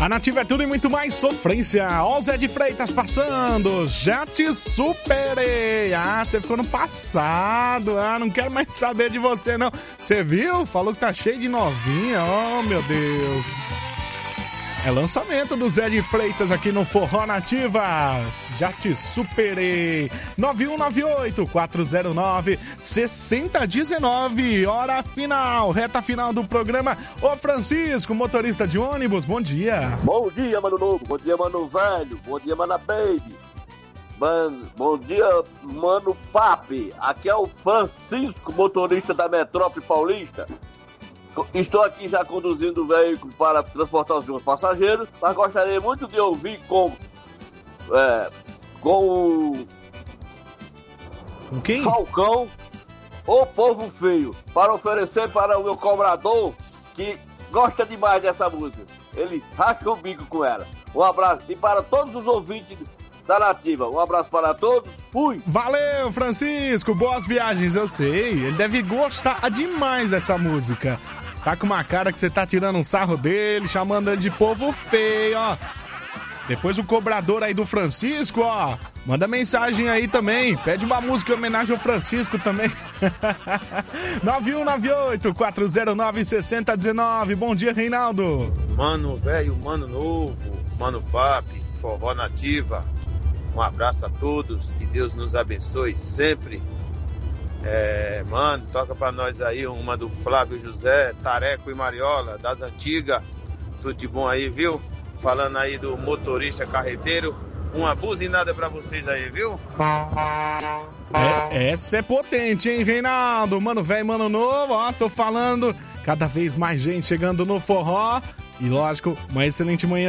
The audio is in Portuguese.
A Nativa é tudo e muito mais sofrência. Ó o Zé de Freitas passando. Já te superei. Ah, você ficou no passado. Ah, não quero mais saber de você, não. Você viu? Falou que tá cheio de novinha. Oh, meu Deus. É lançamento do Zé de Freitas aqui no Forró Nativa. Já te superei. 9198-409-6019. Hora final, reta final do programa. Ô Francisco, motorista de ônibus, bom dia. Bom dia, mano novo. Bom dia, mano velho. Bom dia, mana baby. Bom dia, mano papi. Aqui é o Francisco, motorista da Metrópole Paulista. Estou aqui já conduzindo o veículo para transportar os meus passageiros, mas gostaria muito de ouvir com quem? Falcão, o Povo Feio, para oferecer para o meu cobrador, que gosta demais dessa música. Ele racha o bico com ela. Um abraço. E para todos os ouvintes da Nativa, um abraço para todos. Fui! Valeu, Francisco. Boas viagens, eu sei. Ele deve gostar demais dessa música. Tá com uma cara que você tá tirando um sarro dele, chamando ele de povo feio, ó. Depois o cobrador aí do Francisco, ó, manda mensagem aí também. Pede uma música em homenagem ao Francisco também. 9198-409-6019. Bom dia, Reinaldo. Mano velho, mano novo, mano papi, Forró Nativa. Um abraço a todos, que Deus nos abençoe sempre. Mano, toca pra nós aí uma do Flávio José, Tareco e Mariola, das antigas. Tudo de bom aí, viu? Falando aí do motorista carreteiro. Uma buzinada pra vocês aí, viu? Essa é potente, hein, Reinaldo? Mano velho, mano novo, ó, tô falando. Cada vez mais gente chegando no forró. E lógico, uma excelente manhã